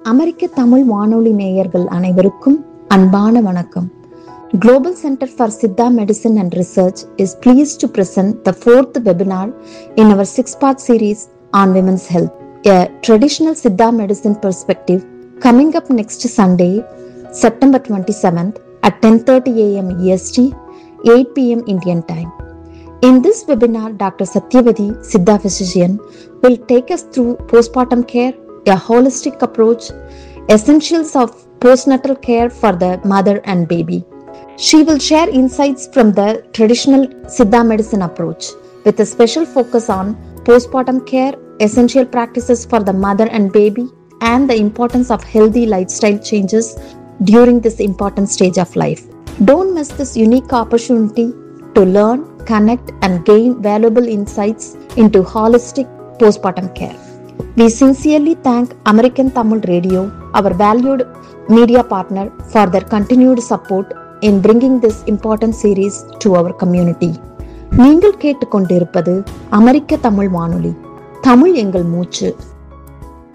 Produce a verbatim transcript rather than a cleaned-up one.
அமெரிக்க தமிழ் வானொலி நேயர்கள் அனைவருக்கும் அன்பான வணக்கம். Global Center for Siddha Medicine and Research is pleased to present the fourth webinar in our six-part series on women's health, a traditional Siddha medicine perspective, coming up next Sunday, September twenty-seventh at ten thirty a.m. E S T, eight p.m. Indian time. In this webinar, Doctor Satyavati, Siddha physician, will take us through postpartum care, a holistic approach, essentials of postnatal care for the mother and baby. She will share insights from the traditional Siddha medicine approach with a special focus on postpartum care, essential practices for the mother and baby, and the importance of healthy lifestyle changes during this important stage of life. Don't miss this unique opportunity to learn, connect, and gain valuable insights into holistic postpartum care. We sincerely thank American Tamil Radio, our valued media partner, for their continued support in bringing this important series to our community. நீங்கள் கேட்டுக்கொண்டிருப்பது அமெரிக்க தமிழ் வானொலி. தமிழ் எங்கள் மூச்சு.